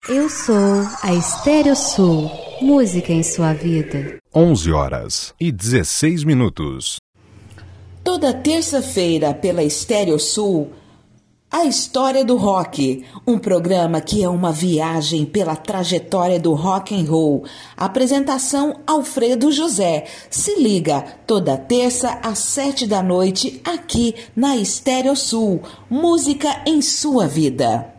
Eu sou a Estéreo Sul, música em sua vida. 11h16. Toda terça-feira pela Estéreo Sul, a História do Rock, um programa que é uma viagem pela trajetória do rock and roll. Apresentação Alfredo José. Se liga, toda terça às 7 da noite, aqui na Estéreo Sul, música em sua vida.